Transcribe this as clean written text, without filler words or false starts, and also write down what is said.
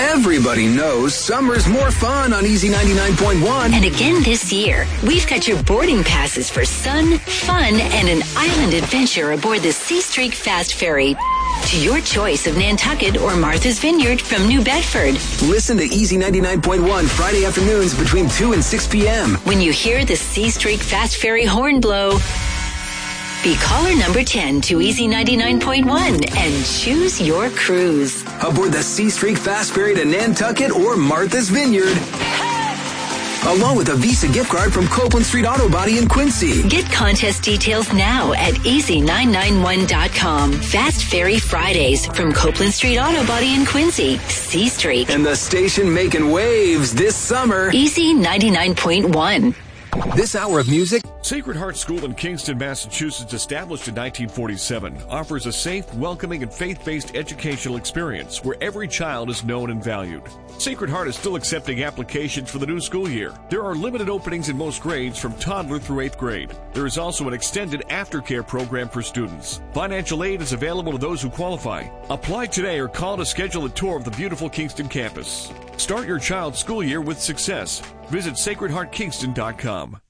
Everybody knows summer's more fun on Easy 99.1. And again this year, we've got your boarding passes for sun, fun, and an island adventure aboard the Sea Streak Fast Ferry to your choice of Nantucket or Martha's Vineyard from New Bedford. Listen to Easy 99.1 Friday afternoons between 2 and 6 p.m. When you hear the Sea Streak Fast Ferry horn blow, be caller number 10 to Easy 99.1 and choose your cruise. Aboard the Sea Streak Fast Ferry to Nantucket or Martha's Vineyard. Along with a Visa gift card from Copeland Street Auto Body in Quincy. Get contest details now at easy991.com. Fast Ferry Fridays from Copeland Street Auto Body in Quincy. Sea Streak. And the station making waves this summer. Easy 99.1. This hour of music. Sacred Heart School in Kingston, Massachusetts, established in 1947, offers a safe, welcoming, and faith-based educational experience where every child is known and valued. Sacred Heart is still accepting applications for the new school year. There are limited openings in most grades from toddler through 8th grade. There is also an extended aftercare program for students. Financial aid is available to those who qualify. Apply today or call to schedule a tour of the beautiful Kingston campus. Start your child's school year with success. Visit sacredheartkingston.com.